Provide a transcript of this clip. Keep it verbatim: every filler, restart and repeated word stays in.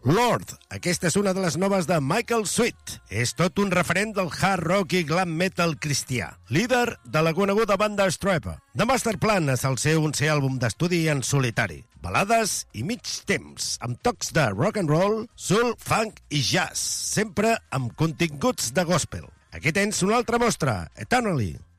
Lord, aquesta és una de les noves de Michael Sweet. És tot un referent del hard rock i glam metal cristià, líder de la coneguda banda Stryper. The Master Plan és el seu onzè àlbum d'estudi en solitari. Balades i mig temps, amb tocs de rock and roll, soul, funk i jazz, sempre amb continguts de gospel. Aquí tens una altra mostra, Eternally.